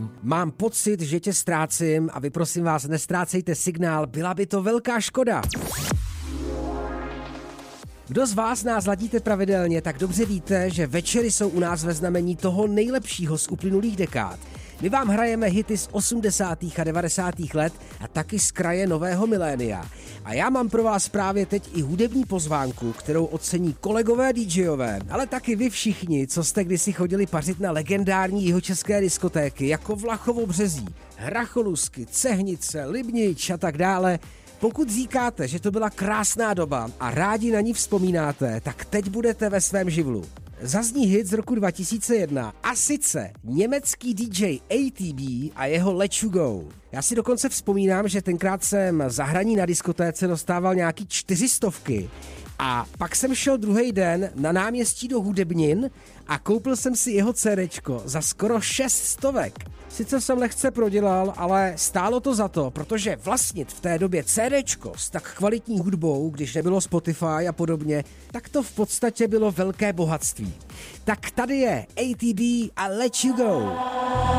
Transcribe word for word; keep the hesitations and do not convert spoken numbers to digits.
Mám pocit, že tě ztrácím a vy prosím vás nestrácejte signál, byla by to velká škoda. Kdo z vás nás ladíte pravidelně, tak dobře víte, že večery jsou u nás ve znamení toho nejlepšího z uplynulých dekád. My vám hrajeme hity z osmdesátých a devadesátých let a taky z kraje nového milénia. A já mám pro vás právě teď i hudební pozvánku, kterou ocení kolegové DJové, ale taky vy všichni, co jste kdysi chodili pařit na legendární jihočeské diskotéky jako Vlachovo-Březí, Hracholuský, Cehnice, Libnič a tak dále. Pokud říkáte, že to byla krásná doba a rádi na ní vzpomínáte, tak teď budete ve svém živlu. Zazní hit z roku dva tisíce jedna a sice německý D J A T B a jeho Let You Go. Já si dokonce vzpomínám, že tenkrát jsem za hraní na diskotéce dostával nějaký čtyřistovky a pak jsem šel druhý den na náměstí do Hudebnin a koupil jsem si jeho CDčko za skoro šest stovek. Sice jsem lehce prodělal, ale stálo to za to, protože vlastnit v té době CDčko s tak kvalitní hudbou, když nebylo Spotify a podobně, tak to v podstatě bylo velké bohatství. Tak tady je A T B a Let You Go.